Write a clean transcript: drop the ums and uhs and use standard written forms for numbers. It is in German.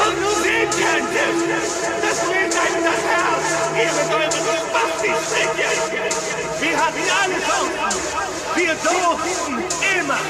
nur sehen könntet. Das schlägt einem das Herz, ihr mit euren Spasti-Strichen. Wir hatten alle Chancen. Wir durften immer.